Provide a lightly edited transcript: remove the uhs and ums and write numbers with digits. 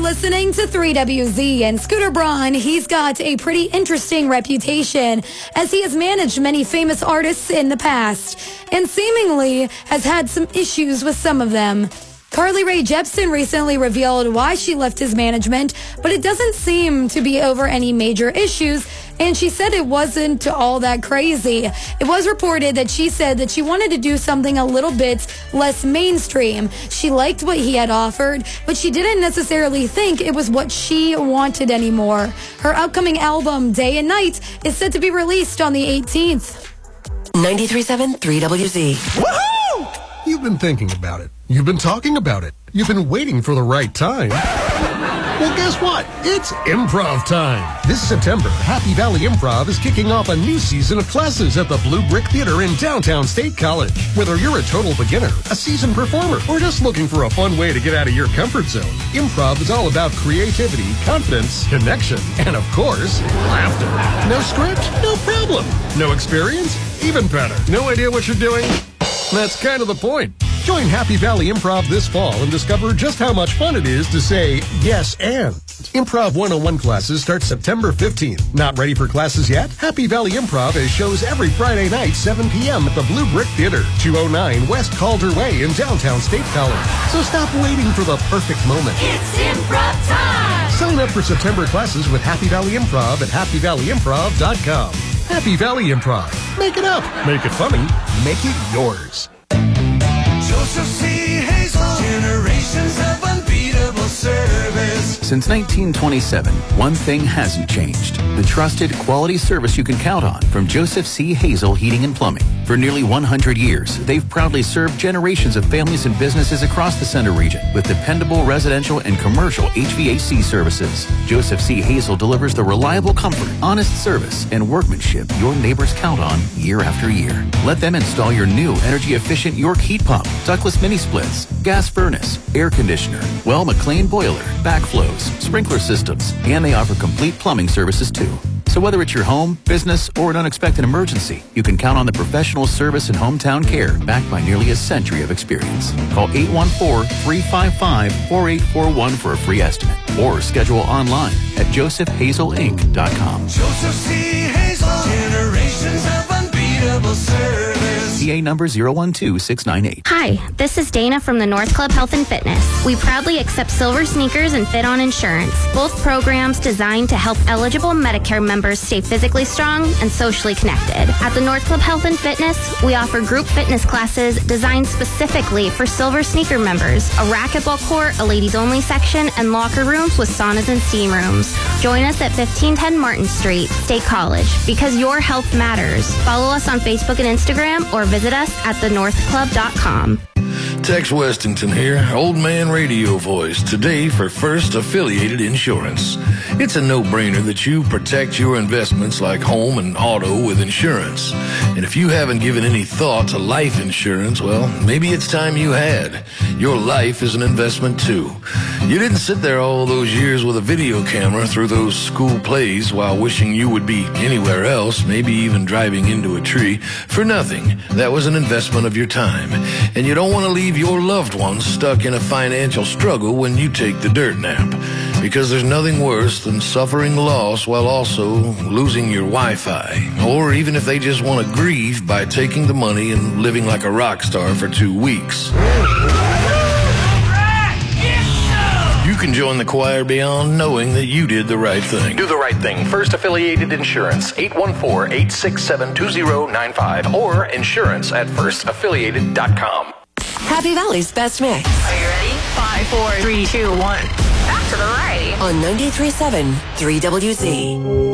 listening to 3WZ, and Scooter Braun, he's got a pretty interesting reputation as he has managed many famous artists in the past and seemingly has had some issues with some of them. Carly Rae Jepsen recently revealed why she left his management, but it doesn't seem to be over any major issues, and she said it wasn't all that crazy. It was reported that she said that she wanted to do something a little bit less mainstream. She liked what he had offered, but she didn't necessarily think it was what she wanted anymore. Her upcoming album, Day and Night, is set to be released on the 18th. 93.7 3WZ. Woohoo! You've been thinking about it. You've been talking about it. You've been waiting for the right time. Well, guess what? It's improv time. This September, Happy Valley Improv is kicking off a new season of classes at the Blue Brick Theater in downtown State College. Whether you're a total beginner, a seasoned performer, or just looking for a fun way to get out of your comfort zone, improv is all about creativity, confidence, connection, and of course, laughter. No script? No problem. No experience? Even better. No idea what you're doing? That's kind of the point. Join Happy Valley Improv this fall and discover just how much fun it is to say yes and. Improv 101 classes start September 15th. Not ready for classes yet? Happy Valley Improv has shows every Friday night, 7 p.m. at the Blue Brick Theater, 209 West Calder Way in downtown State College. So stop waiting for the perfect moment. It's improv time! Sign up for September classes with Happy Valley Improv at happyvalleyimprov.com. Happy Valley Improv. Make it up. Make it funny. Make it yours. Joseph C. Hazel, generations of unbeatable service. Since 1927, one thing hasn't changed. The trusted quality service you can count on from Joseph C. Hazel Heating and Plumbing. For nearly 100 years, they've proudly served generations of families and businesses across the Center region with dependable residential and commercial HVAC services. Joseph C. Hazel delivers the reliable comfort, honest service, and workmanship your neighbors count on year after year. Let them install your new energy-efficient York heat pump, ductless mini splits, gas furnace, air conditioner, McLean boiler, backflows, sprinkler systems, and they offer complete plumbing services too. So whether it's your home, business, or an unexpected emergency, you can count on the professional service and hometown care backed by nearly a century of experience. Call 814-355-4841 for a free estimate or schedule online at josephhazelinc.com. Joseph C. Hazel, generations of unbeatable service. CA number 012698. Hi, this is Dana from the North Club Health and Fitness. We proudly accept silver sneakers and fit on insurance. Both programs designed to help eligible Medicare members stay physically strong and socially connected. At the North Club Health and Fitness, we offer group fitness classes designed specifically for silver sneaker members, a racquetball court, a ladies only section, and locker rooms with saunas and steam rooms. Join us at 1510 Martin Street, State College, because your health matters. Follow us on Facebook and Instagram or visit us at thenorthclub.com. Tex Westington here, old man radio voice, today for First Affiliated Insurance. It's a no-brainer that you protect your investments like home and auto with insurance. And if you haven't given any thought to life insurance, well, maybe it's time you had. Your life is an investment too. You didn't sit there all those years with a video camera through those school plays while wishing you would be anywhere else, maybe even driving into a tree, for nothing. That was an investment of your time. And you don't want to leave your loved ones stuck in a financial struggle when you take the dirt nap. Because there's nothing worse than suffering loss while also losing your Wi-Fi. Or even if they just want to grieve by taking the money and living like a rock star for 2 weeks. You can join the choir beyond knowing that you did the right thing. Do the right thing. First Affiliated Insurance, 814-867-2095 or insurance at firstaffiliated.com. Happy Valley's best mix. Are you ready? 5, 4, 3, 2, 1. Back to the right. On 93.7 3WZ.